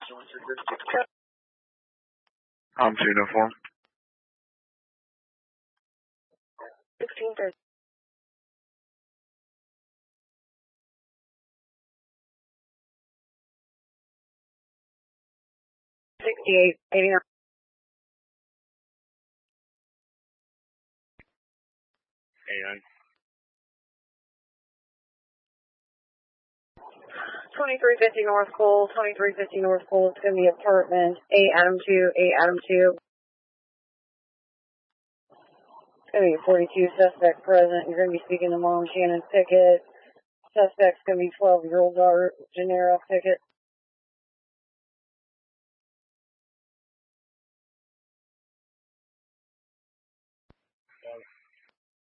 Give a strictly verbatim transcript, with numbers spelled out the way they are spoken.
I'm two uniform. sixteen thirty. sixty-eight, eighty-nine. eighty-nine. twenty-three fifty North Cole, twenty-three fifty North Cole. It's going to be apartment eight Adam two, eight Adam two. It's going to be forty-two suspect present. You're going to be speaking to Mom Shannon Pickett. Suspect's going to be twelve-year-old daughter Janera Pickett.